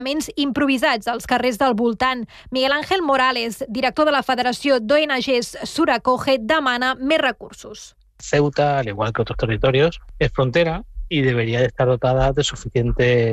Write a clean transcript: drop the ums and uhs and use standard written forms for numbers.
improvisats als carrers del voltant. Miguel Ángel Morales, director de la Federació d'ONGs Suracoge, demana més recursos. Ceuta, al igual que otros territorios, es frontera y debería de estar dotada de suficiente